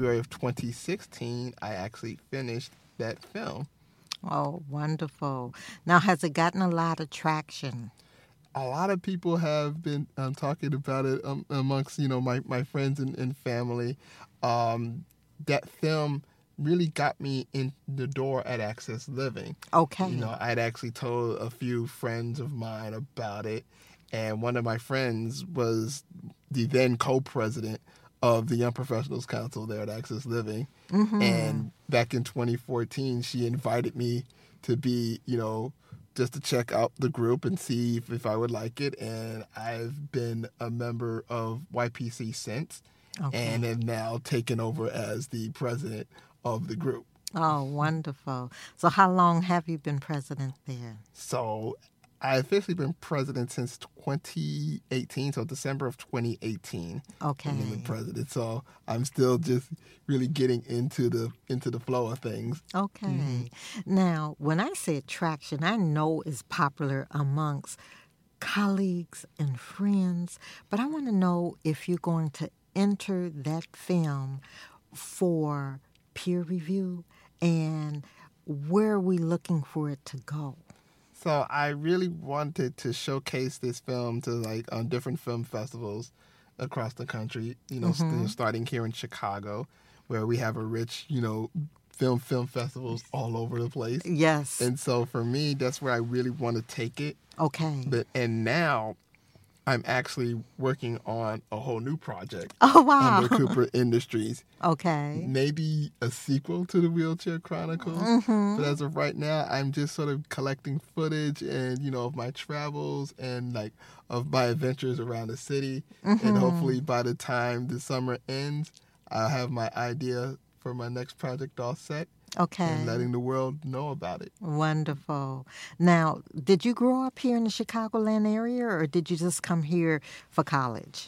February of 2016, I actually finished that film. Oh, wonderful. Now, has it gotten a lot of traction? A lot of people have been talking about it amongst my friends and family. That film really got me in the door at Access Living. Okay. I'd actually told a few friends of mine about it, and one of my friends was the then co-president of the Young Professionals Council there at Access Living. And back in 2014, she invited me to be, just to check out the group and see if I would like it. And I've been a member of YPC since, and have now taken over as the president of the group. Oh, wonderful. So how long have you been president there? So I've officially been president since 2018, so December of 2018. Okay. I've been president, so I'm still just really getting into the flow of things. Okay. Now, when I say attraction, I know it's popular amongst colleagues and friends, but I want to know if you're going to enter that film for peer review and where are we looking for it to go? So I really wanted to showcase this film to different film festivals across the country. Starting here in Chicago, where we have a rich film festivals all over the place. Yes. And so for me, that's where I really want to take it. Okay. And now I'm actually working on a whole new project. Oh, wow. Under Cooper Industries. Okay. Maybe a sequel to the Wheelchair Chronicles. But as of right now, I'm just sort of collecting footage and, of my travels and of my adventures around the city. And hopefully by the time the summer ends, I'll have my idea for my next project all set. Okay. And letting the world know about it. Wonderful. Now, did you grow up here in the Chicagoland area or did you just come here for college?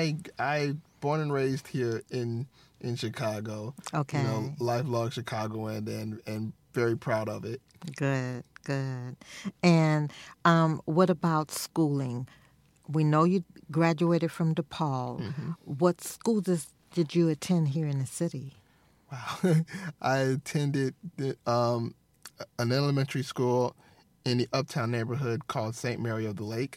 I born and raised here in Chicago. Okay. Lifelong Chicagoan and very proud of it. Good. And what about schooling? We know you graduated from DePaul. What schools did you attend here in the city? Wow. I attended an elementary school in the uptown neighborhood called St. Mary of the Lake.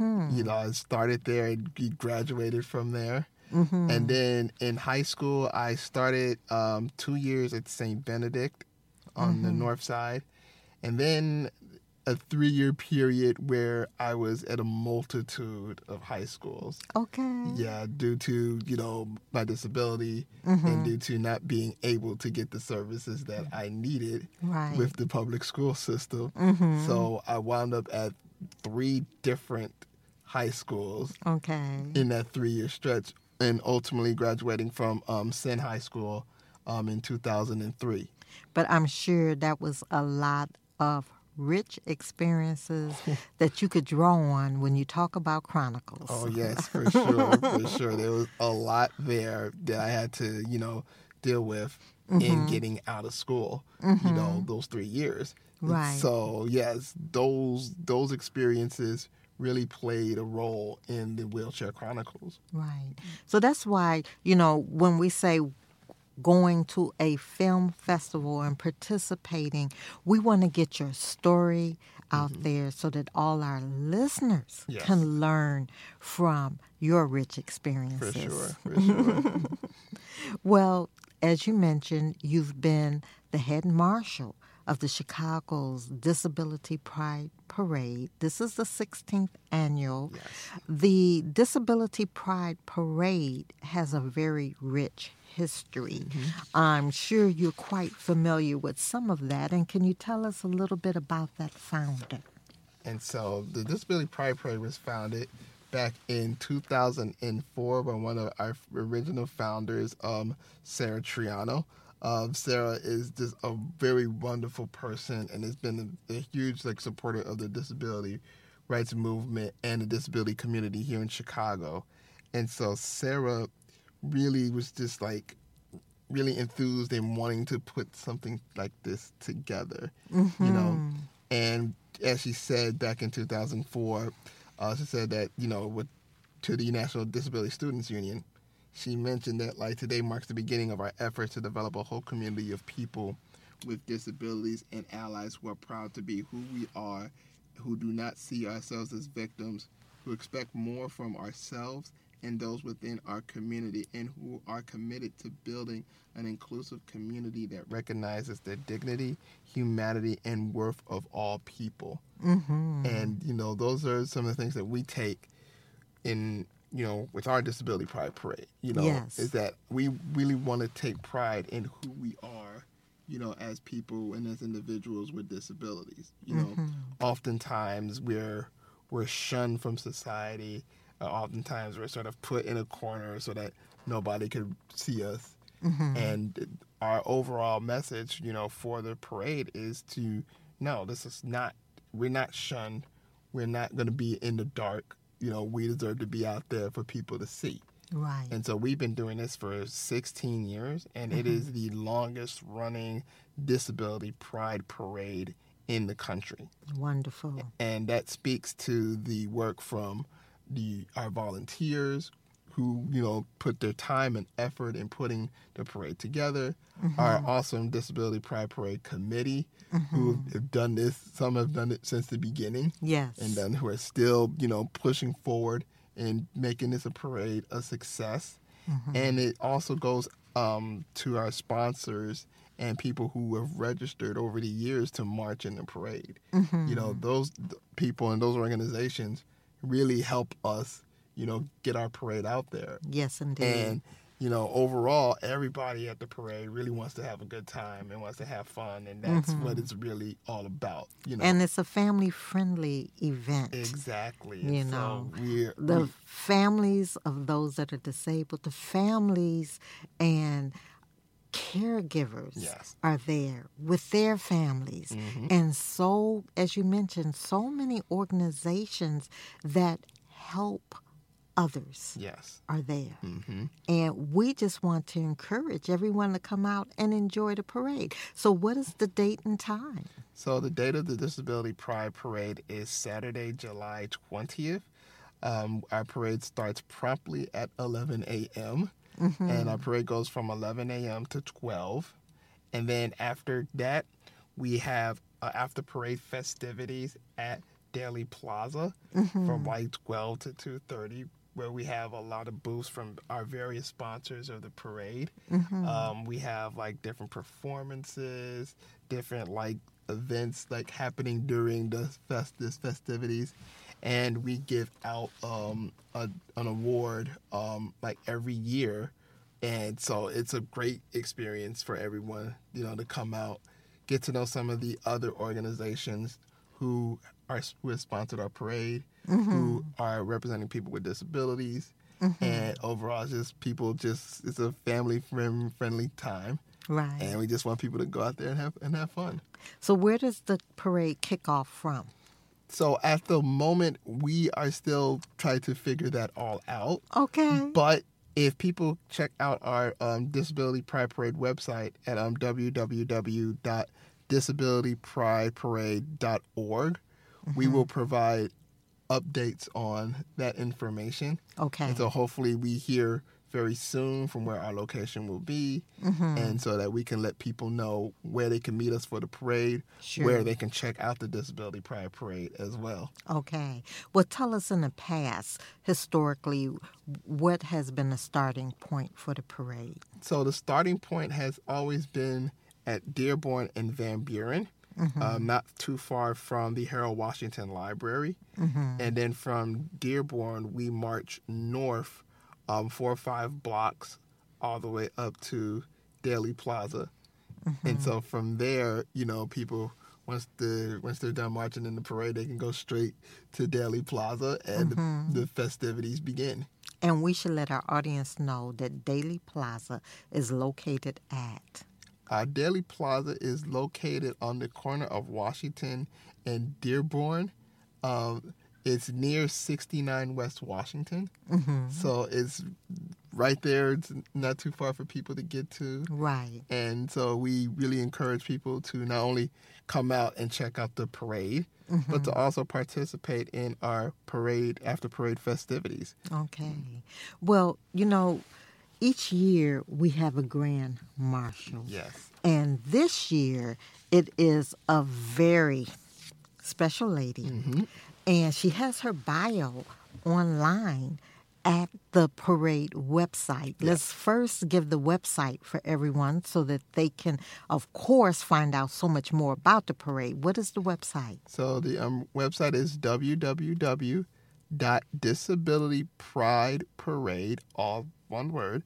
I started there and graduated from there. And then in high school, I started 2 years at St. Benedict on the north side. And then a 3-year period where I was at a multitude of high schools. Okay. Yeah, due to, my disability and due to not being able to get the services that I needed with the public school system. So I wound up at 3 different high schools in that 3-year stretch and ultimately graduating from Senn High School in 2003. But I'm sure that was a lot of rich experiences that you could draw on when you talk about Chronicles. Oh, yes, for sure. There was a lot there that I had to, deal with in getting out of school, those 3 years. Right. So, yes, those experiences really played a role in the Wheelchair Chronicles. Right. So that's why, when we say going to a film festival and participating, we want to get your story out there so that all our listeners can learn from your rich experiences. For sure. Well, as you mentioned, you've been the head marshal of the Chicago's Disability Pride Parade. This is the 16th annual. Yes. The Disability Pride Parade has a very rich history. I'm sure you're quite familiar with some of that. And can you tell us a little bit about that founder? And so the Disability Pride Parade was founded back in 2004 by one of our original founders, Sarah Triano. Sarah is just a very wonderful person and has been a huge supporter of the disability rights movement and the disability community here in Chicago. And so Sarah really was just really enthused in wanting to put something like this together, And as she said back in 2004, she said that, to the National Disability Students Union, she mentioned that like today marks the beginning of our efforts to develop a whole community of people with disabilities and allies who are proud to be who we are, who do not see ourselves as victims, who expect more from ourselves and those within our community, and who are committed to building an inclusive community that recognizes the dignity, humanity, and worth of all people. Mm-hmm. And, those are some of the things that we take in, with our Disability Pride Parade, Yes. is that we really want to take pride in who we are, as people and as individuals with disabilities. Oftentimes we're shunned from society. Oftentimes we're sort of put in a corner so that nobody could see us. Mm-hmm. And our overall message, for the parade is to, no, we're not shunned. We're not going to be in the dark. We deserve to be out there for people to see. Right. And so we've been doing this for 16 years, and it is the longest running Disability Pride Parade in the country. Wonderful. And that speaks to the work from our volunteers who, put their time and effort in putting the parade together. Our awesome Disability Pride Parade Committee who have done this. Some have done it since the beginning. Yes. And then who are still, pushing forward and making this a parade a success. And it also goes to our sponsors and people who have registered over the years to march in the parade. Those people and those organizations really help us, get our parade out there. Yes, indeed. And, overall, everybody at the parade really wants to have a good time and wants to have fun. And that's what it's really all about, And it's a family-friendly event. Exactly. So the the families of those that are disabled, the families and caregivers are there with their families. And so, as you mentioned, so many organizations that help others are there. And we just want to encourage everyone to come out and enjoy the parade. So what is the date and time? So the date of the Disability Pride Parade is Saturday, July 20th. Our parade starts promptly at 11 a.m. And our parade goes from 11 a.m. to 12. And then after that, we have after parade festivities at Daly Plaza from like 12 to 2:30, where we have a lot of booths from our various sponsors of the parade. We have like different performances, different like events like happening during the festivities. And we give out an award like every year. And so it's a great experience for everyone, to come out, get to know some of the other organizations who have sponsored our parade, who are representing people with disabilities. And overall, it's a family-friendly time. Right. And we just want people to go out there and have fun. So where does the parade kick off from? So at the moment, we are still trying to figure that all out. Okay. But if people check out our Disability Pride Parade website at www.disabilityprideparade.org, we will provide updates on that information. Okay. And so hopefully we hear very soon from where our location will be, and so that we can let people know where they can meet us for the parade, where they can check out the Disability Pride Parade as well. Okay. Well, tell us in the past, historically, what has been the starting point for the parade? So the starting point has always been at Dearborn and Van Buren, not too far from the Harold Washington Library. And then from Dearborn, we march north 4 or 5 blocks all the way up to Daly Plaza. And so from there, people, once they're done marching in the parade, they can go straight to Daly Plaza and the festivities begin. And we should let our audience know that Daly Plaza is located at? Daly Plaza is located on the corner of Washington and Dearborn. It's near 69 West Washington. So it's right there. It's not too far for people to get to. Right. And so we really encourage people to not only come out and check out the parade, but to also participate in our after parade festivities. Okay. Well, each year we have a grand marshal. Yes. And this year it is a very special lady. Mm-hmm. And she has her bio online at the parade website. Let's first give the website for everyone so that they can, of course, find out so much more about the parade. What is the website? So the website is www.disabilityprideparade, all one word,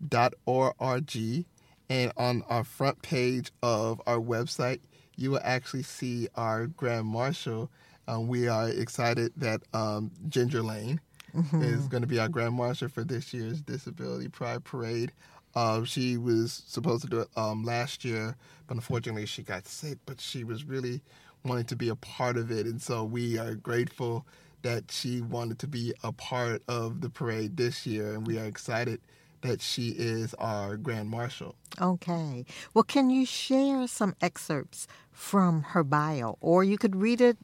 .org. And on our front page of our website, you will actually see our Grand Marshal. We are excited that Ginger Lane is going to be our Grand Marshal for this year's Disability Pride Parade. She was supposed to do it last year, but unfortunately she got sick, but she was really wanting to be a part of it. And so we are grateful that she wanted to be a part of the parade this year, and we are excited that she is our Grand Marshal. Okay. Well, can you share some excerpts from her bio? Or you could read it,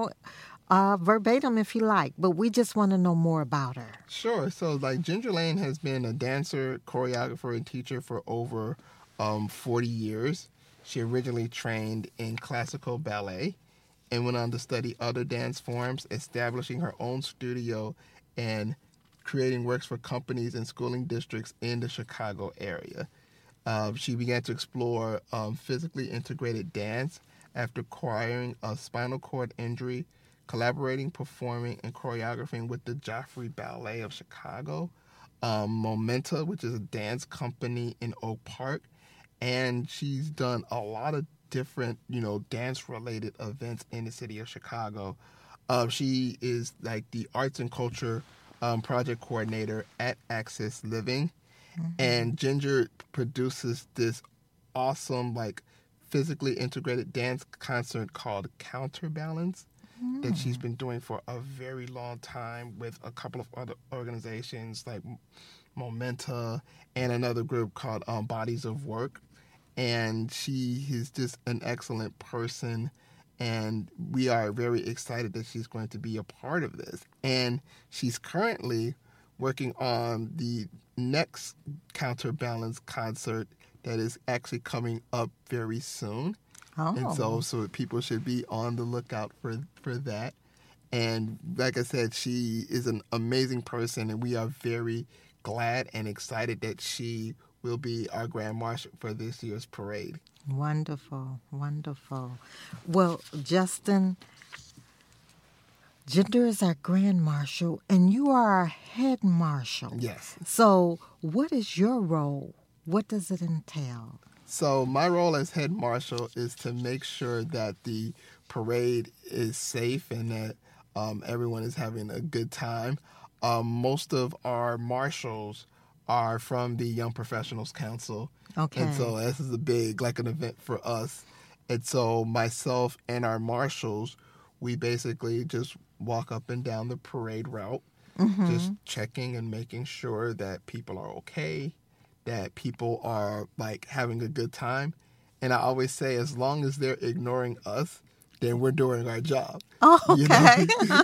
verbatim if you like, but we just want to know more about her. Sure. So, Ginger Lane has been a dancer, choreographer, and teacher for over 40 years. She originally trained in classical ballet and went on to study other dance forms, establishing her own studio and creating works for companies and schooling districts in the Chicago area. She began to explore physically integrated dance after acquiring a spinal cord injury, collaborating, performing, and choreographing with the Joffrey Ballet of Chicago, Momenta, which is a dance company in Oak Park, and she's done a lot of different, dance-related events in the city of Chicago. She is the arts and culture project coordinator at Access Living, and Ginger produces this awesome, physically integrated dance concert called Counterbalance that she's been doing for a very long time with a couple of other organizations like Momenta and another group called Bodies of Work. And she is just an excellent person, and we are very excited that she's going to be a part of this. And she's currently working on the next Counterbalance concert that is actually coming up very soon. Oh. And so people should be on the lookout for that. And like I said, she is an amazing person, and we are very glad and excited that she will be our Grand Marshal for this year's parade. Wonderful, wonderful. Well, Justin, Ginger is our Grand Marshal, and you are our Head Marshal. Yes. So what is your role? What does it entail? So my role as Head Marshal is to make sure that the parade is safe and that everyone is having a good time. Most of our marshals are from the Young Professionals Council. Okay. And so this is a big, an event for us. And so myself and our marshals, we basically just walk up and down the parade route, just checking and making sure that people are okay, that people are, having a good time. And I always say, as long as they're ignoring us, then we're doing our job. Oh, okay.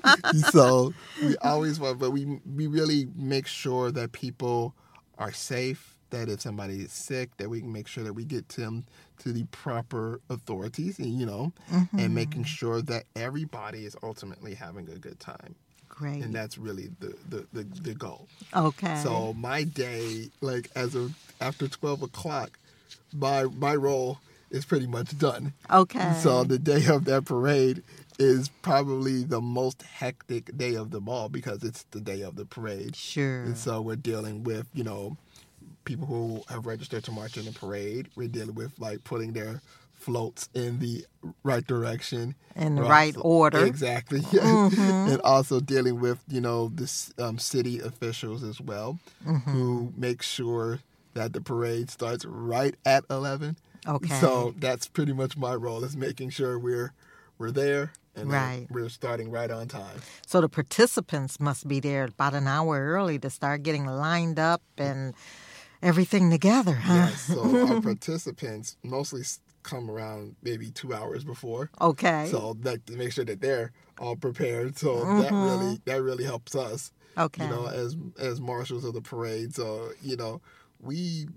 So we always want, but we really make sure that people are safe, that if somebody is sick, that we can make sure that we get them to the proper authorities, and making sure that everybody is ultimately having a good time. Great. And that's really the goal. Okay. So my day, after 12 o'clock, my role is pretty much done. Okay. So the day of that parade is probably the most hectic day of them all because it's the day of the parade. Sure. And so we're dealing with, people who have registered to march in the parade. We're dealing with, putting their floats in the right direction. In the right order. Exactly. And also dealing with, the city officials as well, who make sure that the parade starts right at 11. Okay. So that's pretty much my role, is making sure we're there and right. we're starting right on time. So the participants must be there about an hour early to start getting lined up and everything together, huh? Yes. So our participants mostly come around maybe 2 hours before. Okay. So to make sure that they're all prepared. So that really helps us. Okay. As marshals of the parade. So we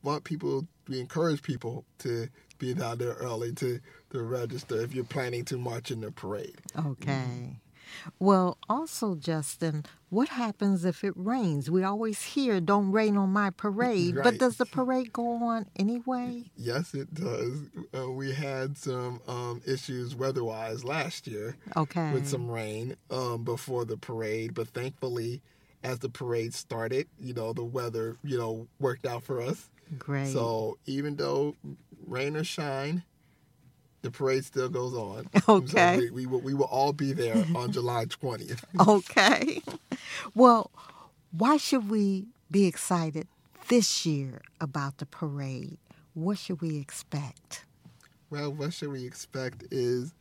encourage people to be down there early to register if you're planning to march in the parade. Okay. Well, also, Justin, what happens if it rains? We always hear, don't rain on my parade, but Right. does the parade go on anyway? Yes, it does. We had some issues weather-wise last year Okay. with some rain before the parade, but thankfully, as the parade started, the weather, worked out for us. Great. So even though rain or shine, the parade still goes on. Okay. So we will all be there on July 20th. Okay. Well, why should we be excited this year about the parade? What should we expect? Well, what should we expect is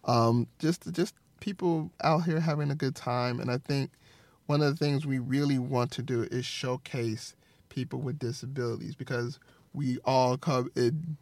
just people out here having a good time. And I think one of the things we really want to do is showcase people with disabilities, because we all come in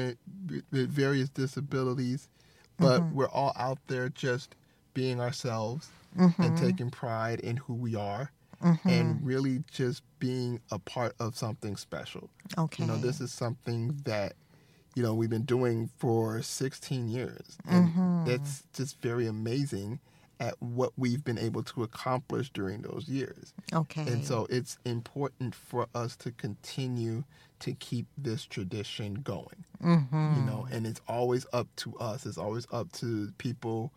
with various disabilities, but we're all out there just being ourselves and taking pride in who we are and really just being a part of something special. Okay. This is something that, we've been doing for 16 years. And that's just very amazing at what we've been able to accomplish during those years. Okay. And so it's important for us to continue to keep this tradition going. And it's always up to us. It's always up to people,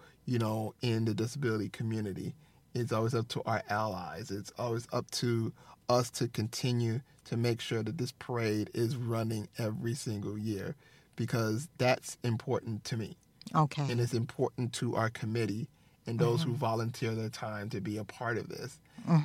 in the disability community. It's always up to our allies. It's always up to us to continue to make sure that this parade is running every single year, because that's important to me. Okay. And it's important to our committee and those who volunteer their time to be a part of this.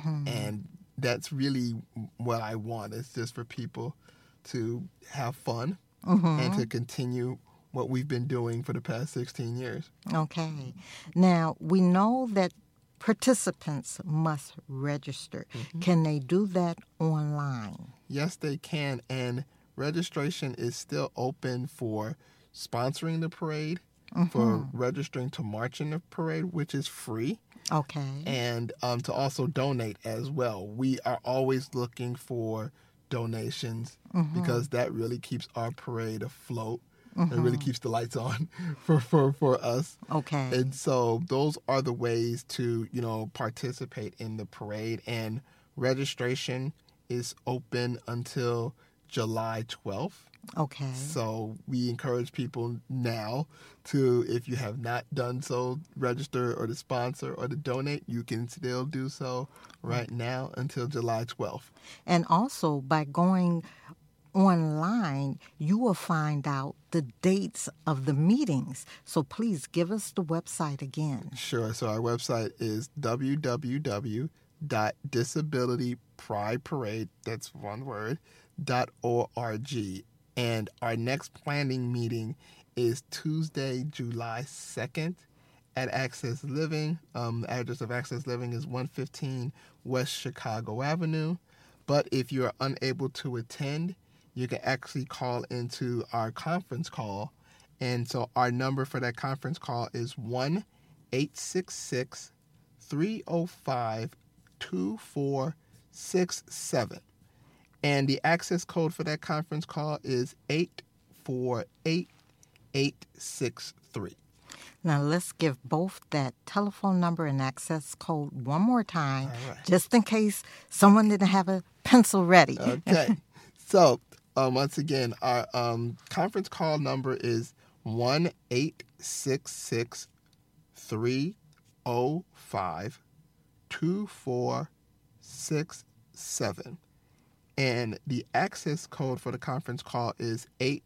And that's really what I want. It's just for people to have fun and to continue what we've been doing for the past 16 years. Okay. Now, we know that participants must register. Can they do that online? Yes, they can. And registration is still open for sponsoring the parade, for registering to march in the parade, which is free. Okay. And to also donate as well. We are always looking for donations because that really keeps our parade afloat. It really keeps the lights on for us. Okay. And so those are the ways to, participate in the parade. And registration is open until July 12th. Okay. So we encourage people now to, if you have not done so, register or to sponsor or to donate. You can still do so right now until July 12th. And also, by going online, you will find out the dates of the meetings. So please give us the website again. Sure. So our website is www.disabilityprideparade, that's one word, .org. And our next planning meeting is Tuesday, July 2nd at Access Living. The address of Access Living is 115 West Chicago Avenue. But if you are unable to attend, you can actually call into our conference call. And so our number for that conference call is 1-866-305-2467. And the access code for that conference call is 848863. Now, let's give both that telephone number and access code one more time, All right. just in case someone didn't have a pencil ready. Okay. So, once again, our conference call number is 1-866-305-2467. And the access code for the conference call is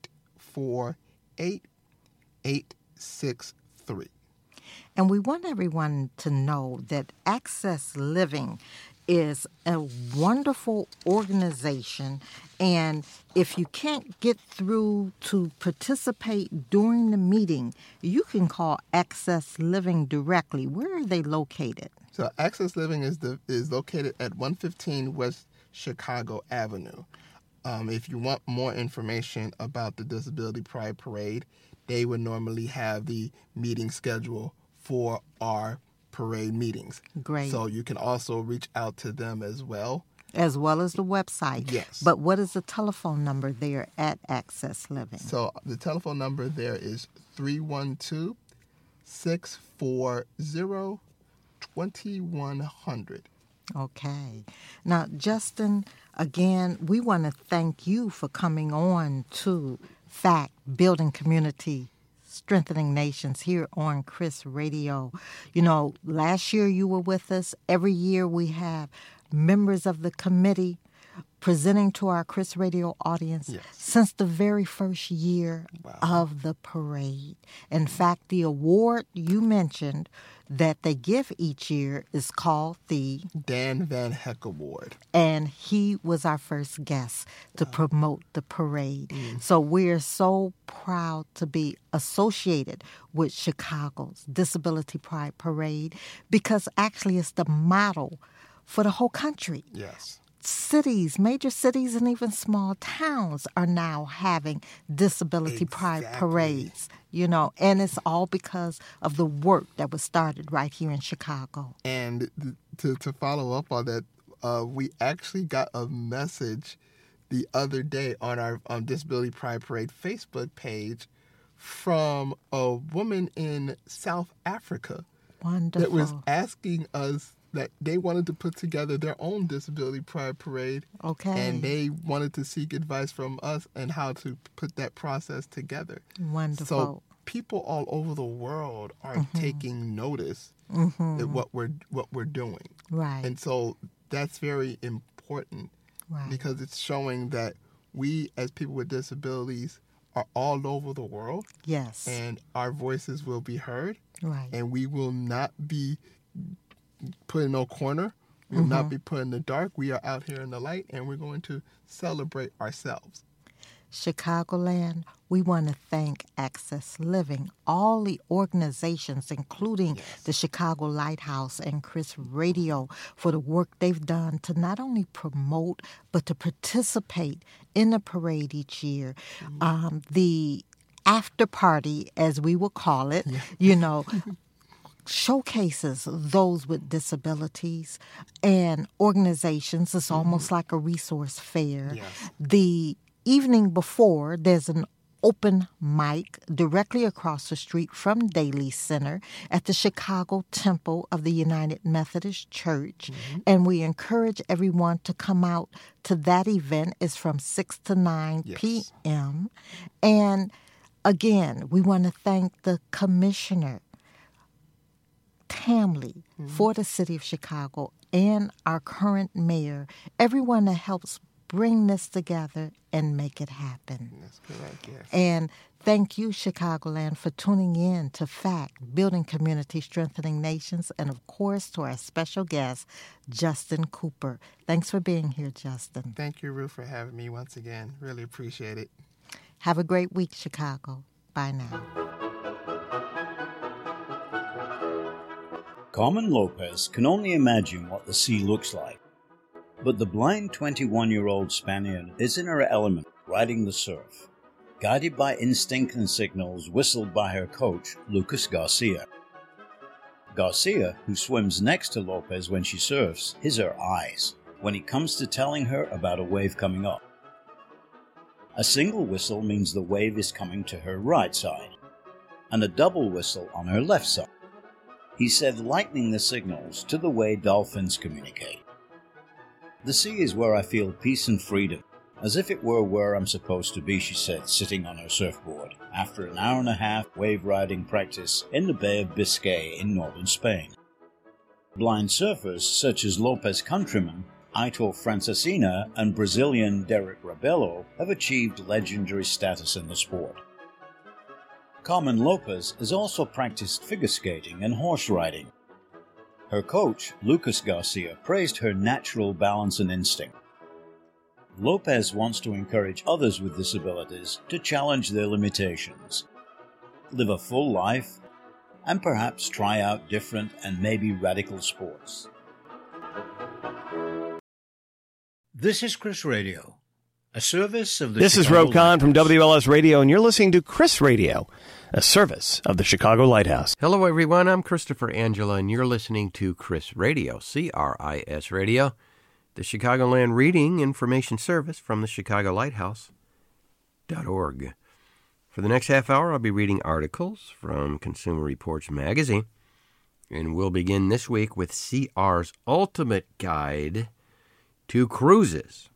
848863. And we want everyone to know that Access Living is a wonderful organization. And if you can't get through to participate during the meeting, you can call Access Living directly. Where are they located? So Access Living is located at 115 West Chicago Avenue. If you want more information about the Disability Pride Parade, they would normally have the meeting schedule for our parade meetings. Great. So you can also reach out to them as well. As well as the website. Yes. But what is the telephone number there at Access Living? So the telephone number there is 312-640-2100. Okay. Now, Justin, again, we want to thank you for coming on to FACT, Building Community, Strengthening Nations here on Chris Radio. You know, last year you were with us. Every year we have members of the committee presenting to our Chris Radio audience since the very first year of the parade. In fact, the award you mentioned that they give each year is called the Dan Van Heck Award. And he was our first guest to promote the parade. So we're so proud to be associated with Chicago's Disability Pride Parade because actually it's the model for the whole country. Yes. Cities, major cities, and even small towns are now having disability pride parades, you know, and it's all because of the work that was started right here in Chicago. And to follow up on that, we actually got a message the other day on our Disability Pride Parade Facebook page from a woman in South Africa. Wonderful. That was asking us that they wanted to put together their own Disability Pride Parade. Okay. And they wanted to seek advice from us on how to put that process together. Wonderful. So people all over the world are taking notice of what we're doing. Right. And so that's very important because it's showing that we as people with disabilities are all over the world. Yes. And our voices will be heard. Right. And we will not be put in no corner. We will not be put in the dark. We are out here in the light, and we're going to celebrate ourselves. Chicagoland, we want to thank Access Living, all the organizations, including the Chicago Lighthouse and Chris Radio, for the work they've done to not only promote, but to participate in the parade each year. The after party, as we will call it, you know, showcases those with disabilities and organizations. It's almost like a resource fair. Yes. The evening before, there's an open mic directly across the street from Daly Center at the Chicago Temple of the United Methodist Church. And we encourage everyone to come out to that event. It's from 6 to 9 p.m. And again, we want to thank the commissioner, Tamley, for the city of Chicago, and our current mayor, everyone that helps bring this together and make it happen. That's correct, yes. And thank you, Chicagoland, for tuning in to FACT, Building Community, Strengthening Nations, and of course to our special guest, Justin Cooper. Thanks for being here, Justin. Thank you, Ruth, for having me once again. Really appreciate it. Have a great week, Chicago. Bye now. Carmen Lopez can only imagine what the sea looks like. But the blind 21-year-old Spaniard is in her element, riding the surf, guided by instinct and signals whistled by her coach, Lucas Garcia. Garcia, who swims next to Lopez when she surfs, is her eyes when it comes to telling her about a wave coming up. A single whistle means the wave is coming to her right side, and a double whistle on her left side. He said, lightening the signals to the way dolphins communicate. The sea is where I feel peace and freedom, as if it were where I'm supposed to be, she said, sitting on her surfboard, after an hour-and-a-half wave riding practice in the Bay of Biscay in northern Spain. Blind surfers, such as Lopez countryman Aitor Francesina and Brazilian Derek Rabelo, have achieved legendary status in the sport. Carmen Lopez has also practiced figure skating and horse riding. Her coach, Lucas Garcia, praised her natural balance and instinct. Lopez wants to encourage others with disabilities to challenge their limitations, live a full life, and perhaps try out different and maybe radical sports. This is Chris Radio, a service of the This is Rob Kahn from WLS Radio, and you're listening to Chris Radio, a service of the Chicago Lighthouse. Hello, everyone. I'm Christopher Angela, and you're listening to Chris Radio, CRIS Radio. the Chicagoland Reading Information Service from the ChicagoLighthouse.org. For the next half hour, I'll be reading articles from Consumer Reports magazine, and we'll begin this week with CR's Ultimate Guide to Cruises.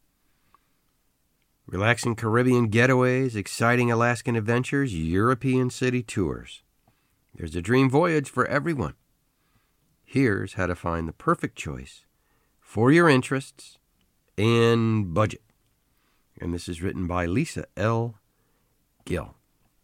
Relaxing Caribbean getaways, exciting Alaskan adventures, European city tours. There's a dream voyage for everyone. Here's how to find the perfect choice for your interests and budget. And this is written by Lisa L. Gill.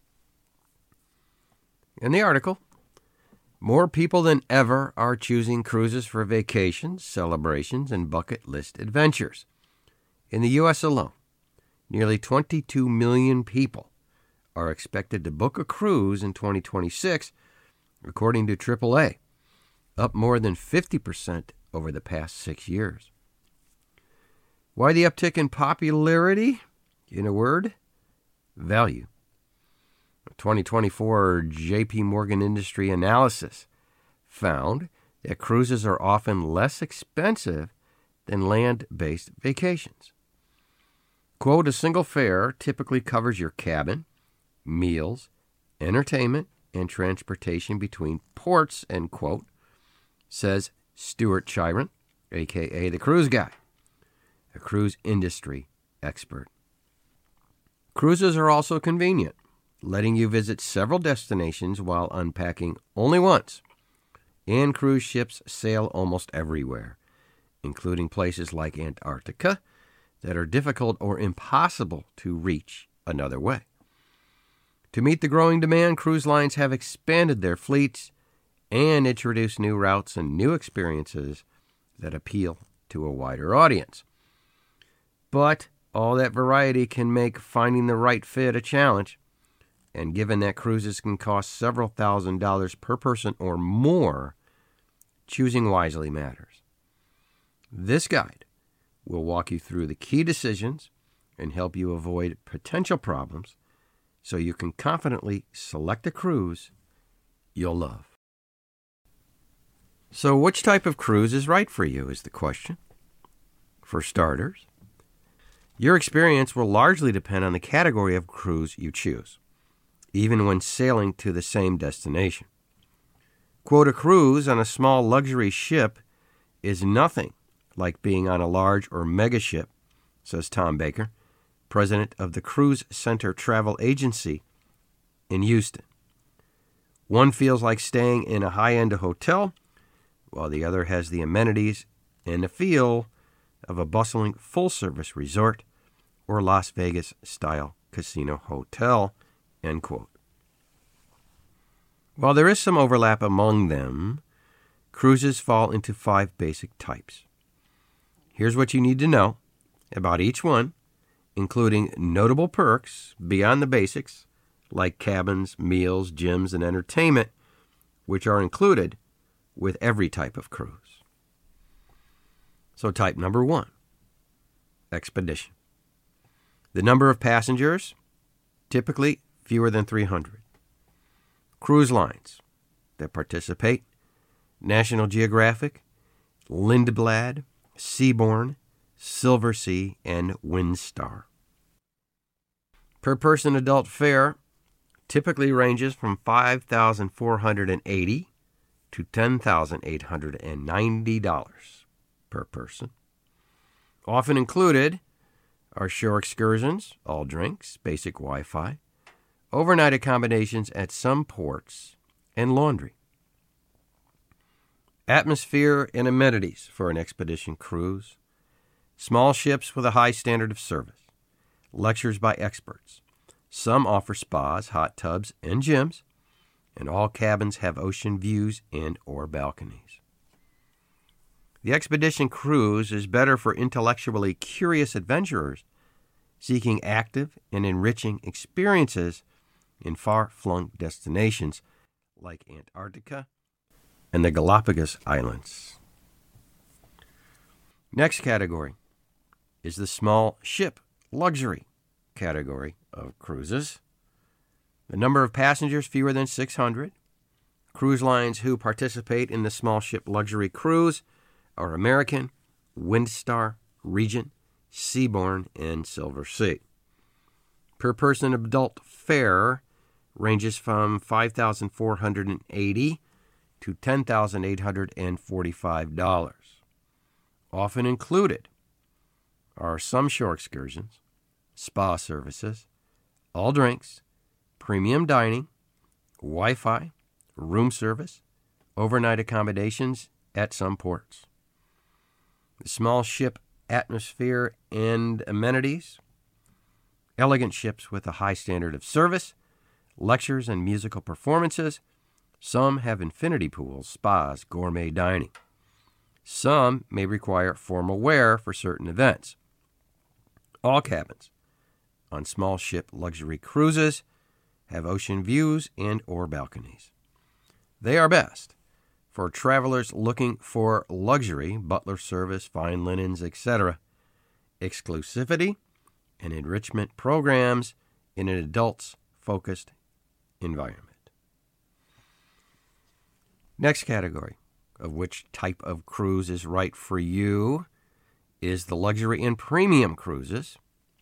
In the article, more people than ever are choosing cruises for vacations, celebrations, and bucket list adventures. In the U.S. alone, nearly 22 million people are expected to book a cruise in 2026, according to AAA, up more than 50% over the past 6 years. Why the uptick in popularity? In a word, value. A 2024 J.P. Morgan industry analysis found that cruises are often less expensive than land-based vacations. Quote, a single fare typically covers your cabin, meals, entertainment, and transportation between ports, end quote, says Stuart Chiron, a.k.a. the Cruise Guy, a cruise industry expert. Cruises are also convenient, letting you visit several destinations while unpacking only once. And cruise ships sail almost everywhere, including places like Antarctica that are difficult or impossible to reach another way. To meet the growing demand, cruise lines have expanded their fleets and introduced new routes and new experiences that appeal to a wider audience. But all that variety can make finding the right fit a challenge. And given that cruises can cost several $1,000s per person or more, choosing wisely matters. This guide will walk you through the key decisions and help you avoid potential problems so you can confidently select a cruise you'll love. So which type of cruise is right for you is the question. For starters, your experience will largely depend on the category of cruise you choose, even when sailing to the same destination. Quote, a cruise on a small luxury ship is nothing like being on a large or mega ship, says Tom Baker, president of the Cruise Center Travel Agency in Houston. One feels like staying in a high-end hotel, while the other has the amenities and the feel of a bustling full-service resort or Las Vegas-style casino hotel, end quote. While there is some overlap among them, cruises fall into 5 basic types. Here's what you need to know about each one, including notable perks beyond the basics, like cabins, meals, gyms, and entertainment, which are included with every type of cruise. So type number 1, expedition. The number of passengers, typically fewer than 300. Cruise lines that participate, National Geographic, Lindblad, Seabourn, Silversea, and Windstar. Per person adult fare typically ranges from $5,480 to $10,890 per person. Often included are shore excursions, all drinks, basic Wi-Fi, overnight accommodations at some ports, and laundry. Atmosphere and amenities for an expedition cruise. Small ships with a high standard of service. Lectures by experts. Some offer spas, hot tubs, and gyms, and all cabins have ocean views and or balconies. The expedition cruise is better for intellectually curious adventurers seeking active and enriching experiences in far-flung destinations like Antarctica and the Galapagos Islands. Next category is the small ship luxury category of cruises. The number of passengers fewer than 600. Cruise lines who participate in the small ship luxury cruise are American, Windstar, Regent, Seabourn, and Silver Sea. Per person adult fare ranges from $5,480 to $10,845. Often included are some shore excursions, spa services, all drinks, premium dining, Wi-Fi, room service, overnight accommodations at some ports. The small ship atmosphere and amenities, elegant ships with a high standard of service, lectures and musical performances. Some have infinity pools, spas, gourmet dining. Some may require formal wear for certain events. All cabins on small ship luxury cruises have ocean views and or balconies. They are best for travelers looking for luxury, butler service, fine linens, etc., exclusivity, and enrichment programs in an adults-focused environment. Next category of which type of cruise is right for you is the luxury and premium cruises.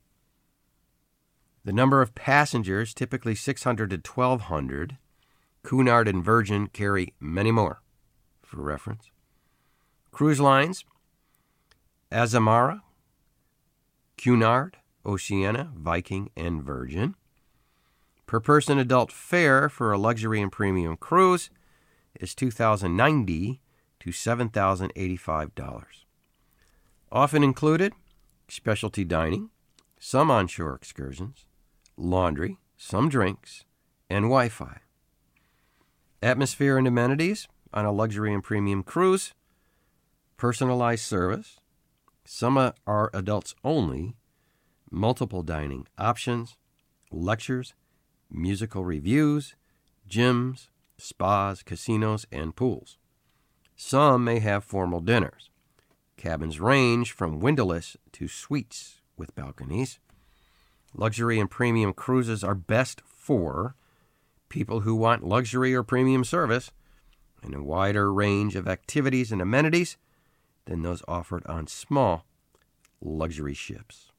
The number of passengers, typically 600 to 1,200. Cunard and Virgin carry many more, for reference. Cruise lines, Azamara, Cunard, Oceania, Viking, and Virgin. Per person adult fare for a luxury and premium cruise is $2,090 to $7,085. Often included, specialty dining, some onshore excursions, laundry, some drinks, and Wi-Fi. Atmosphere and amenities on a luxury and premium cruise, personalized service, some are adults only, multiple dining options, lectures, musical reviews, gyms, spas, casinos, and pools. Some may have formal dinners. Cabins range from windowless to suites with balconies. Luxury and premium cruises are best for people who want luxury or premium service and a wider range of activities and amenities than those offered on small luxury ships.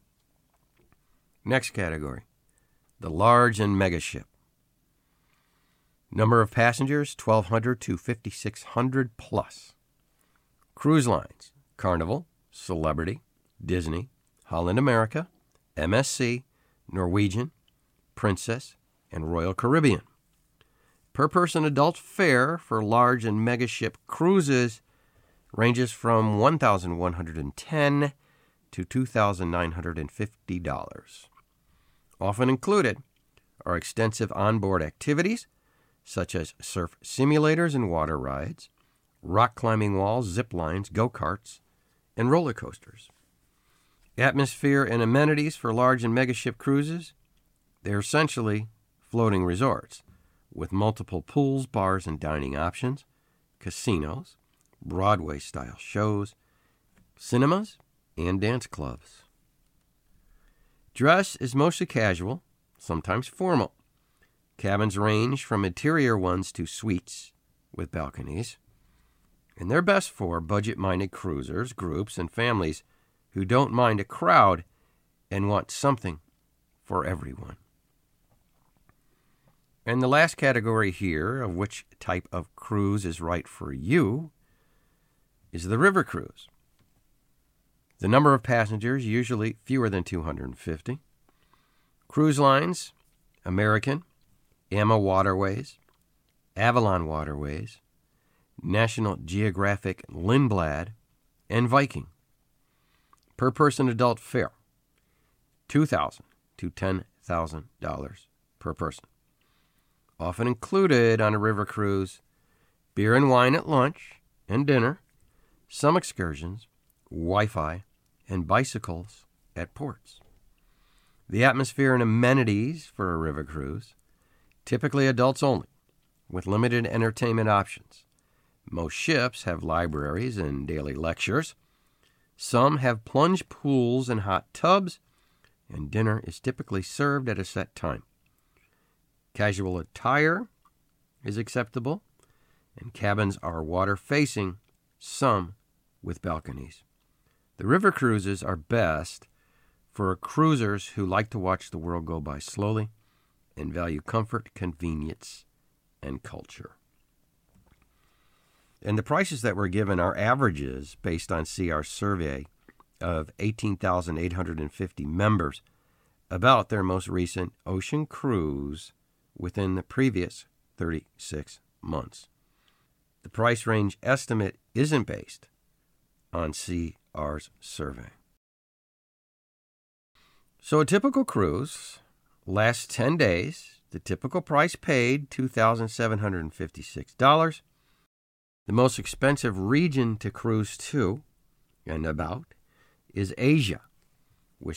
Next category, the large and mega ship. Number of passengers, 1,200 to 5,600 plus. Cruise lines, Carnival, Celebrity, Disney, Holland America, MSC, Norwegian, Princess, and Royal Caribbean. Per person adult fare for large and mega ship cruises ranges from $1,110 to $2,950. Often included are extensive onboard activities such as surf simulators and water rides, rock climbing walls, zip lines, go-karts, and roller coasters. Atmosphere and amenities for large and megaship cruises, they're essentially floating resorts with multiple pools, bars, and dining options, casinos, Broadway-style shows, cinemas, and dance clubs. Dress is mostly casual, sometimes formal. Cabins range from interior ones to suites with balconies, and they're best for budget-minded cruisers, groups, and families who don't mind a crowd and want something for everyone. And the last category here of which type of cruise is right for you is the river cruise. The number of passengers, usually fewer than 250. Cruise lines, American, Amma Waterways, Avalon Waterways, National Geographic Lindblad, and Viking. Per person adult fare, $2,000 to $10,000 per person. Often included on a river cruise, beer and wine at lunch and dinner, some excursions, Wi-Fi, and bicycles at ports. The atmosphere and amenities for a river cruise, typically adults only, with limited entertainment options. Most ships have libraries and daily lectures. Some have plunge pools and hot tubs, and dinner is typically served at a set time. Casual attire is acceptable, and cabins are water-facing, some with balconies. The river cruises are best for cruisers who like to watch the world go by slowly and value comfort, convenience, and culture. And the prices that were given are averages based on CR's survey of 18,850 members about their most recent ocean cruise within the previous 36 months. The price range estimate isn't based on CR's survey. So a typical cruise lasts 10 days. The typical price paid, $2,756. The most expensive region to cruise to and about is Asia, with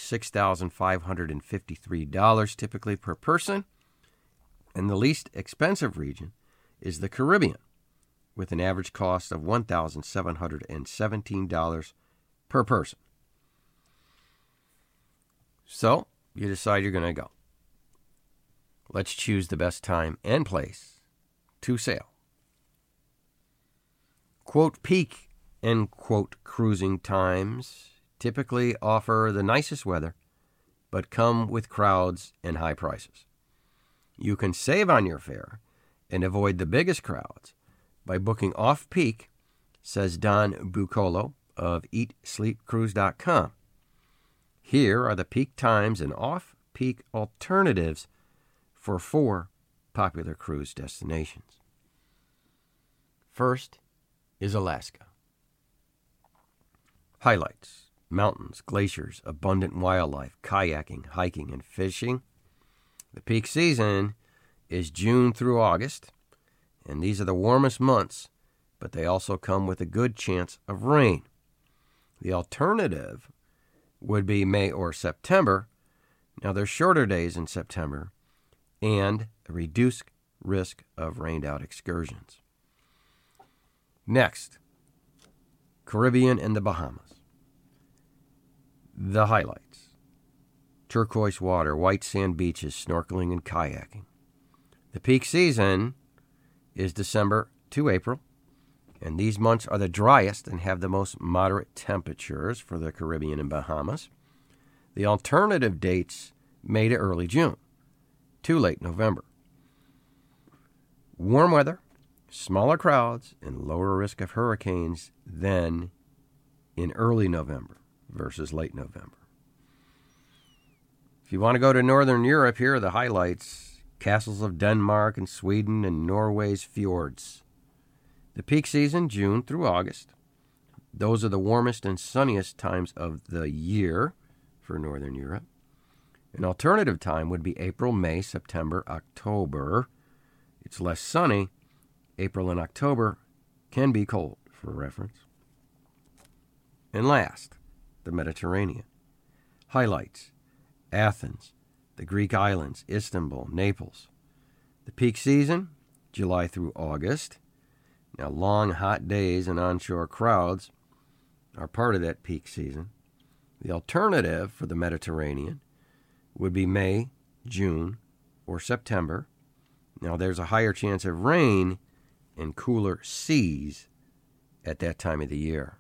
$6,553 typically per person. And the least expensive region is the Caribbean, with an average cost of $1,717 per person. So, you decide you're going to go. Let's choose the best time and place to sail. Quote, peak, end quote, cruising times typically offer the nicest weather, but come with crowds and high prices. You can save on your fare and avoid the biggest crowds by booking off-peak, says Don Bucolo of EatSleepCruise.com. Here are the peak times and off-peak alternatives for 4 popular cruise destinations. First is Alaska. Highlights: mountains, glaciers, abundant wildlife, kayaking, hiking, and fishing. The peak season is June through August, and these are the warmest months, but they also come with a good chance of rain. The alternative would be May or September. Now, there's shorter days in September and a reduced risk of rained-out excursions. Next, Caribbean and the Bahamas. The highlights: turquoise water, white sand beaches, snorkeling and kayaking. The peak season is December to April, and these months are the driest and have the most moderate temperatures for the Caribbean and Bahamas. The alternative dates May to early June, to late November. Warm weather, smaller crowds, and lower risk of hurricanes than in early November versus late November. If you want to go to Northern Europe, here are the highlights: castles of Denmark and Sweden and Norway's fjords. The peak season, June through August. Those are the warmest and sunniest times of the year for Northern Europe. An alternative time would be April, May, September, October. It's less sunny. April and October can be cold, for reference. And last, the Mediterranean. Highlights: Athens, the Greek islands, Istanbul, Naples. The peak season, July through August. Now, long, hot days and onshore crowds are part of that peak season. The alternative for the Mediterranean would be May, June, or September. Now, there's a higher chance of rain and cooler seas at that time of the year.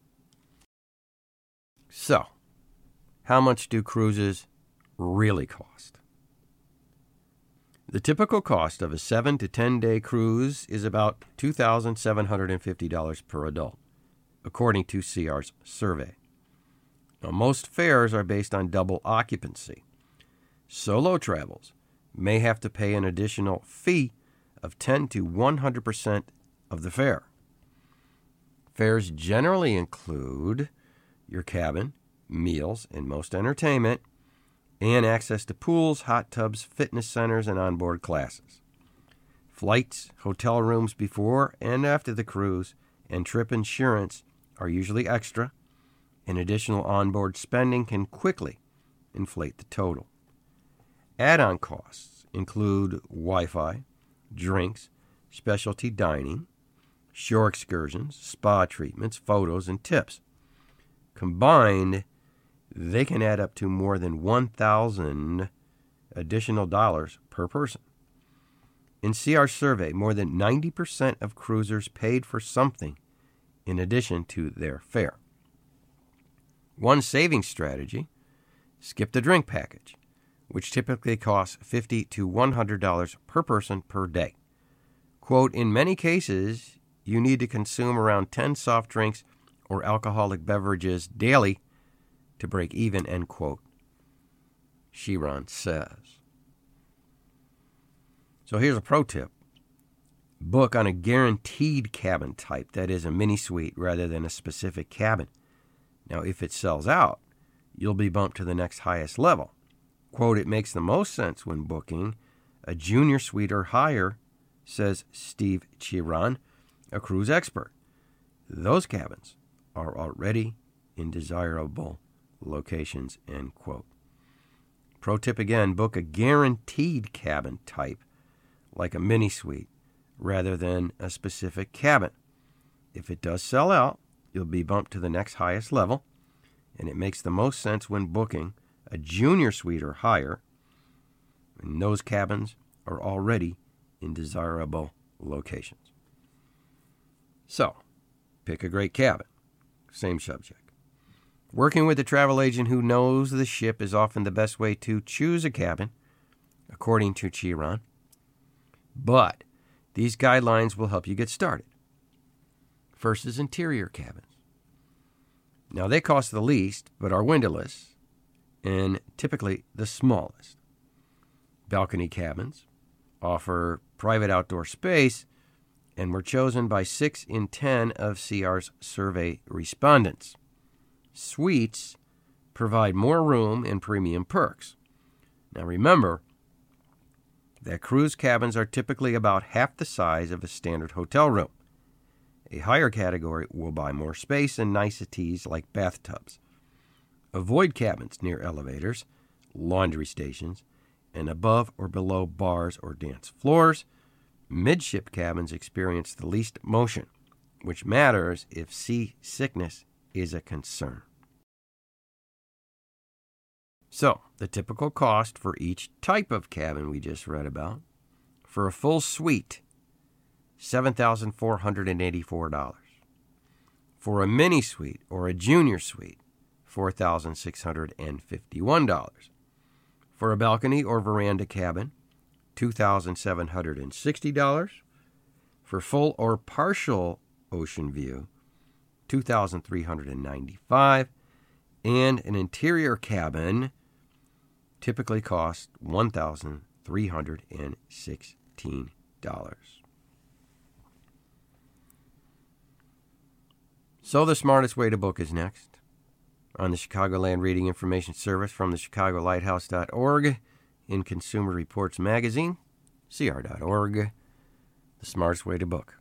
So, how much do cruises really cost? The typical cost of a 7 to 10 day cruise is about $2,750 per adult, according to CR's survey. Now, most fares are based on double occupancy. Solo travels may have to pay an additional fee of 10 to 100% of the fare. Fares generally include your cabin, meals, and most entertainment, and access to pools, hot tubs, fitness centers, and onboard classes. Flights, hotel rooms before and after the cruise, and trip insurance are usually extra, and additional onboard spending can quickly inflate the total. Add-on costs include Wi-Fi, drinks, specialty dining, shore excursions, spa treatments, photos, and tips. Combined, they can add up to more than $1,000 additional dollars per person. In CR survey, more than 90% of cruisers paid for something in addition to their fare. One saving strategy, skip the drink package, which typically costs $50 to $100 per person per day. Quote, in many cases, you need to consume around 10 soft drinks or alcoholic beverages daily to break even, end quote, Chiron says. So here's a pro tip. Book on a guaranteed cabin type, that is a mini suite rather than a specific cabin. Now, if it sells out, you'll be bumped to the next highest level. Quote, it makes the most sense when booking a junior suite or higher, says Steve Chiron, a cruise expert. Those cabins are already in desirable locations, end quote. Pro tip again, book a guaranteed cabin type, like a mini suite, rather than a specific cabin. If it does sell out, you'll be bumped to the next highest level, and it makes the most sense when booking a junior suite or higher, and those cabins are already in desirable locations. So, pick a great cabin. Same subject. Working with a travel agent who knows the ship is often the best way to choose a cabin, according to Chiron. But these guidelines will help you get started. First is interior cabins. Now, they cost the least, but are windowless, and typically the smallest. Balcony cabins offer private outdoor space and were chosen by 6 in 10 of CR's survey respondents. Suites provide more room and premium perks. Now, remember that cruise cabins are typically about half the size of a standard hotel room. A higher category will buy more space and niceties like bathtubs. Avoid cabins near elevators, laundry stations, and above or below bars or dance floors. Midship cabins experience the least motion, which matters if seasickness is a concern. So, the typical cost for each type of cabin we just read about. For a full suite, $7,484. For a mini suite or a junior suite, $4,651. For a balcony or veranda cabin, $2,760. For full or partial ocean view, $2,395. And an interior cabin typically costs $1,316. So the smartest way to book is next. On the Chicagoland Reading Information Service from the ChicagoLighthouse.org, in Consumer Reports Magazine, CR.org, the smartest way to book.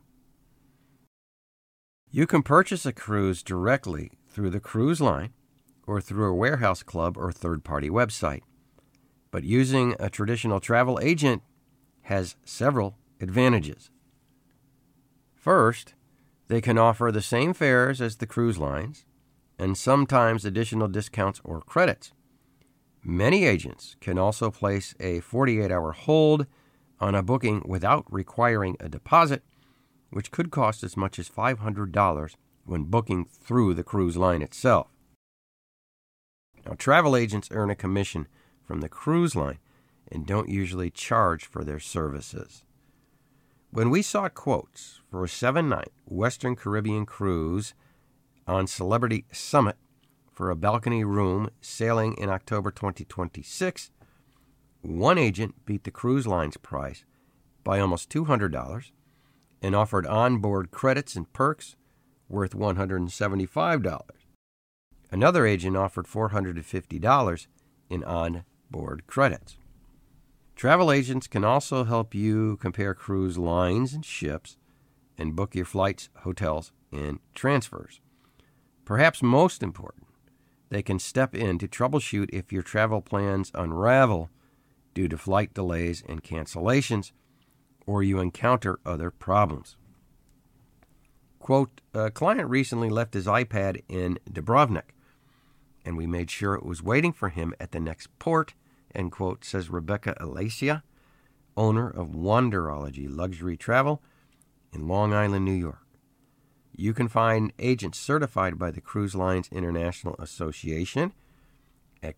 You can purchase a cruise directly through the cruise line or through a warehouse club or third-party website. But using a traditional travel agent has several advantages. First, they can offer the same fares as the cruise lines and sometimes additional discounts or credits. Many agents can also place a 48-hour hold on a booking without requiring a deposit, which could cost as much as $500 when booking through the cruise line itself. Now, travel agents earn a commission from the cruise line and don't usually charge for their services. When we sought quotes for a 7-night Western Caribbean cruise on Celebrity Summit for a balcony room sailing in October 2026, one agent beat the cruise line's price by almost $200 and offered onboard credits and perks worth $175. Another agent offered $450 in on-board credits. Travel agents can also help you compare cruise lines and ships and book your flights, hotels, and transfers. Perhaps most important, they can step in to troubleshoot if your travel plans unravel due to flight delays and cancellations, or you encounter other problems. Quote, a client recently left his iPad in Dubrovnik, and we made sure it was waiting for him at the next port, end quote, says Rebecca Alacia, owner of Wanderology Luxury Travel in Long Island, New York. You can find agents certified by the Cruise Lines International Association at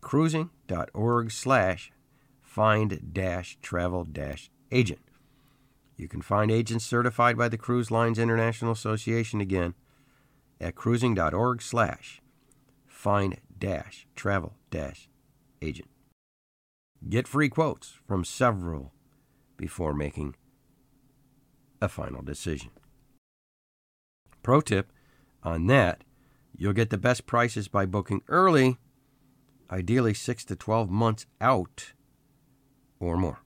cruising.org/find-travel-agent. You can find agents certified by the Cruise Lines International Association again at cruising.org/find-travel-agent. Get free quotes from several before making a final decision. Pro tip on that, you'll get the best prices by booking early, ideally 6 to 12 months out or more.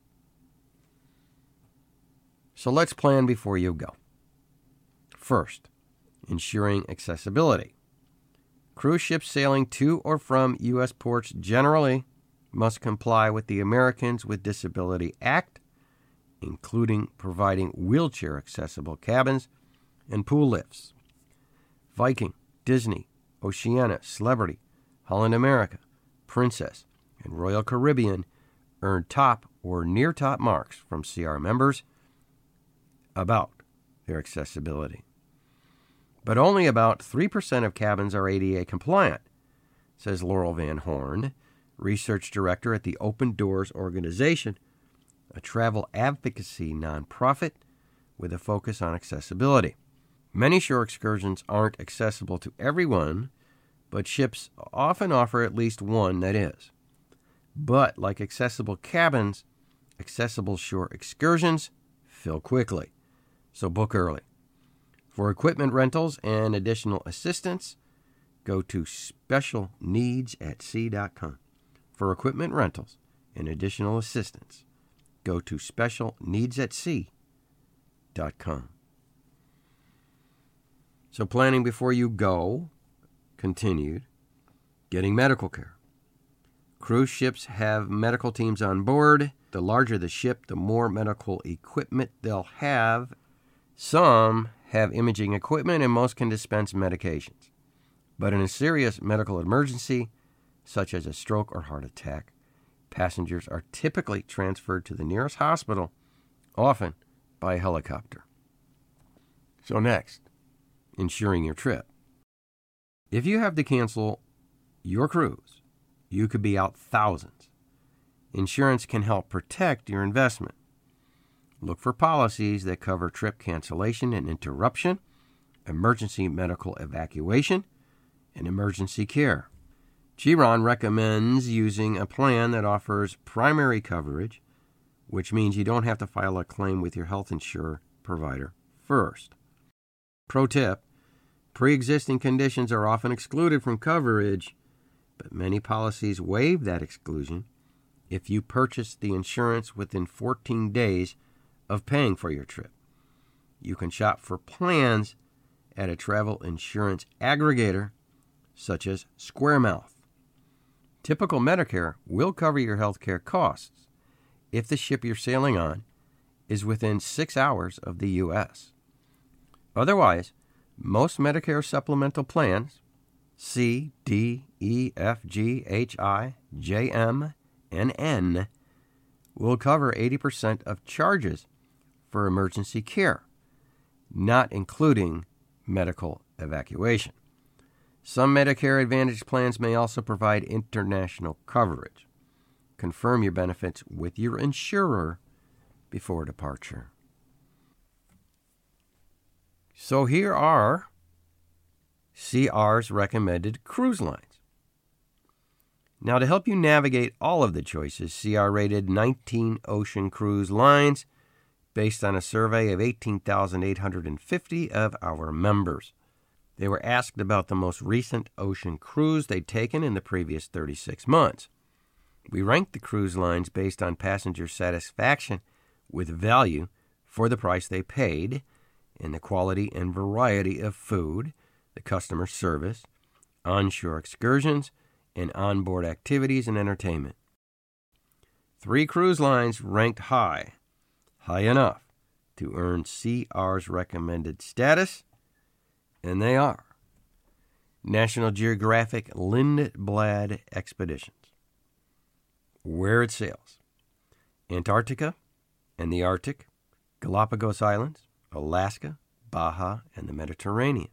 So let's plan before you go. First, ensuring accessibility. Cruise ships sailing to or from U.S. ports generally must comply with the Americans with Disability Act, including providing wheelchair-accessible cabins and pool lifts. Viking, Disney, Oceania, Celebrity, Holland America, Princess, and Royal Caribbean earned top or near top marks from CR members about their accessibility. But only about 3% of cabins are ADA compliant, says Laurel Van Horn, research director at the Open Doors Organization, a travel advocacy nonprofit with a focus on accessibility. Many shore excursions aren't accessible to everyone, but ships often offer at least one that is. But like accessible cabins, accessible shore excursions fill quickly, so book early. For equipment rentals and additional assistance, go to specialneedsatsea.com. For equipment rentals and additional assistance, go to specialneedsatsea.com. So planning before you go, continued, getting medical care. Cruise ships have medical teams on board. The larger the ship, the more medical equipment they'll have. Some have imaging equipment and most can dispense medications. But in a serious medical emergency, such as a stroke or heart attack, passengers are typically transferred to the nearest hospital, often by helicopter. So next, insuring your trip. If you have to cancel your cruise, you could be out thousands. Insurance can help protect your investment. Look for policies that cover trip cancellation and interruption, emergency medical evacuation, and emergency care. Chiron recommends using a plan that offers primary coverage, which means you don't have to file a claim with your health insurer provider first. Pro tip, pre-existing conditions are often excluded from coverage, but many policies waive that exclusion if you purchase the insurance within 14 days of paying for your trip. You can shop for plans at a travel insurance aggregator such as SquareMouth. Typical Medicare will cover your health care costs if the ship you're sailing on is within 6 hours of the U.S. Otherwise, most Medicare supplemental plans, C, D, E, F, G, H, I, J, M, and N, will cover 80% of charges for emergency care, not including medical evacuation. Some Medicare Advantage plans may also provide international coverage. Confirm your benefits with your insurer before departure. So here are CR's recommended cruise lines. Now, to help you navigate all of the choices, CR rated 19 ocean cruise lines based on a survey of 18,850 of our members. They were asked about the most recent ocean cruise they'd taken in the previous 36 months. We ranked the cruise lines based on passenger satisfaction with value for the price they paid, and the quality and variety of food, the customer service, onshore excursions, and onboard activities and entertainment. 3 cruise lines ranked high enough to earn CR's recommended status, and they are National Geographic Lindblad Expeditions. Where it sails: Antarctica and the Arctic, Galapagos Islands, Alaska, Baja and the Mediterranean.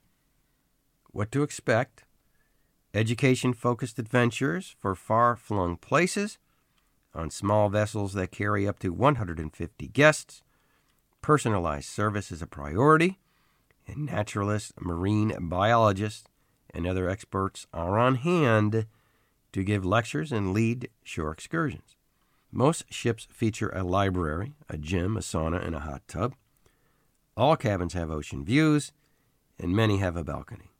What to expect? Education-focused adventures for far-flung places on small vessels that carry up to 150 guests. Personalized service is a priority, and naturalists, marine biologists, and other experts are on hand to give lectures and lead shore excursions. Most ships feature a library, a gym, a sauna, and a hot tub. All cabins have ocean views, and many have a balcony.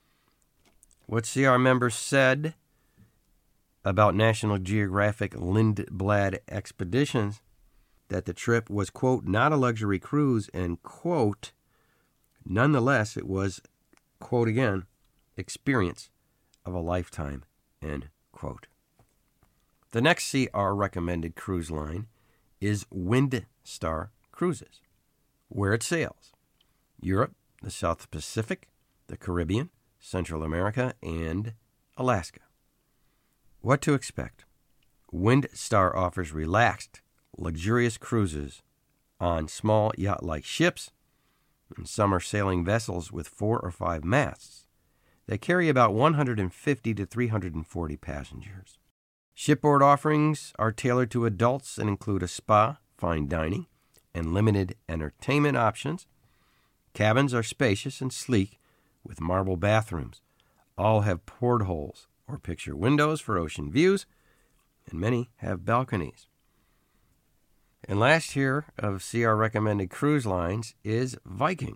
What CR members said about National Geographic Lindblad Expeditions, that the trip was, quote, not a luxury cruise, and, quote, nonetheless, it was, quote again, experience of a lifetime, end quote. The next CR recommended cruise line is Windstar Cruises, where it sails Europe, the South Pacific, the Caribbean, Central America, and Alaska. What to expect? Windstar offers relaxed, luxurious cruises on small yacht-like ships and summer sailing vessels with 4 or 5 masts that carry about 150 to 340 passengers. Shipboard offerings are tailored to adults and include a spa, fine dining, and limited entertainment options. Cabins are spacious and sleek with marble bathrooms. All have portholes or picture windows for ocean views, and many have balconies. And last here of CR recommended cruise lines is Viking,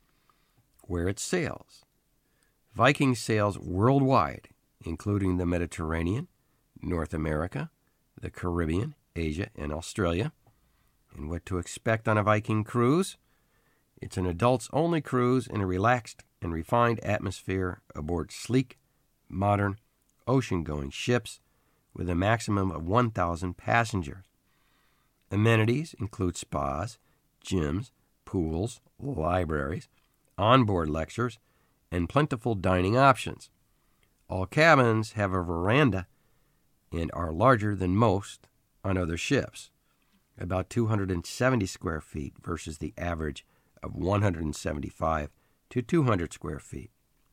where it sails. Viking sails worldwide, including the Mediterranean, North America, the Caribbean, Asia, and Australia. And what to expect on a Viking cruise? It's an adults-only cruise in a relaxed and refined atmosphere aboard sleek, modern, ocean-going ships with a maximum of 1,000 passengers. Amenities include spas, gyms, pools, libraries, onboard lectures, and plentiful dining options. All cabins have a veranda and are larger than most on other ships, about 270 square feet versus the average of 175 to 200 square feet.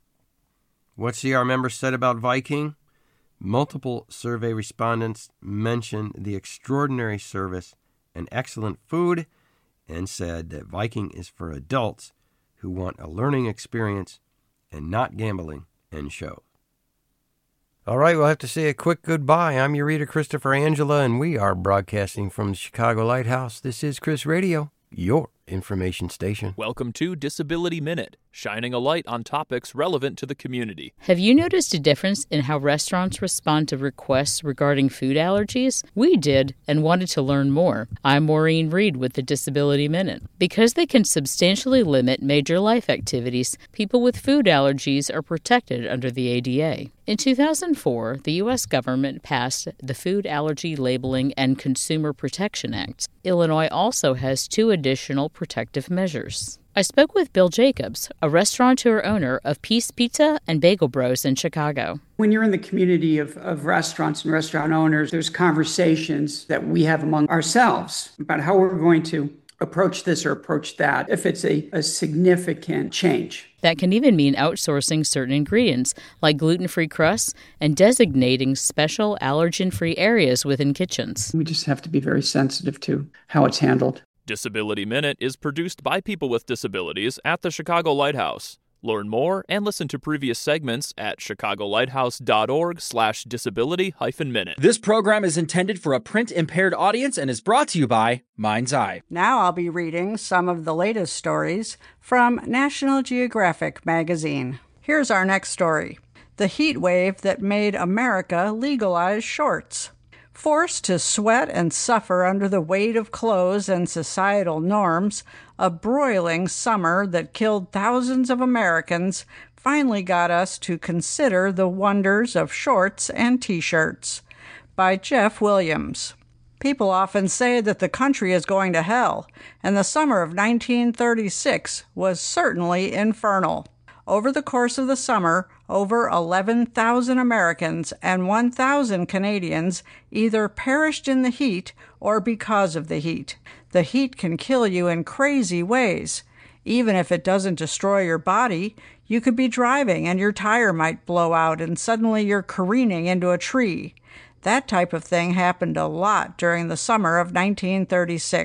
What CR members said about Viking? Multiple survey respondents mentioned the extraordinary service and excellent food and said that Viking is for adults who want a learning experience and not gambling and shows. All right, we'll have to say a quick goodbye. I'm your reader, Christopher Angela, and we are broadcasting from the Chicago Lighthouse. This is Chris Radio, your information station. Welcome to Disability Minute, shining a light on topics relevant to the community. Have you noticed a difference in how restaurants respond to requests regarding food allergies? We did and wanted to learn more. I'm Maureen Reed with the Disability Minute. Because they can substantially limit major life activities, people with food allergies are protected under the ADA. In 2004, the U.S. government passed the Food Allergy Labeling and Consumer Protection Act. Illinois also has 2 additional protective measures. I spoke with Bill Jacobs, a restaurateur-owner of Peace Pizza and Bagel Bros in Chicago. When you're in the community of restaurants and restaurant owners, there's conversations that we have among ourselves about how we're going to approach this or approach that if it's a significant change. That can even mean outsourcing certain ingredients, like gluten-free crusts, and designating special allergen-free areas within kitchens. We just have to be very sensitive to how it's handled. Disability Minute is produced by people with disabilities at the Chicago Lighthouse. Learn more and listen to previous segments at chicagolighthouse.org/disability-minute. This program is intended for a print-impaired audience and is brought to you by Mind's Eye. Now I'll be reading some of the latest stories from National Geographic magazine. Here's our next story. The heat wave that made America legalize shorts. Forced to sweat and suffer under the weight of clothes and societal norms, a broiling summer that killed thousands of Americans finally got us to consider the wonders of shorts and T-shirts. By Jeff Williams. People often say that the country is going to hell, and the summer of 1936 was certainly infernal. Over the course of the summer, over 11,000 Americans and 1,000 Canadians either perished in the heat or because of the heat. The heat can kill you in crazy ways. Even if it doesn't destroy your body, you could be driving and your tire might blow out and suddenly you're careening into a tree. That type of thing happened a lot during the summer of 1936.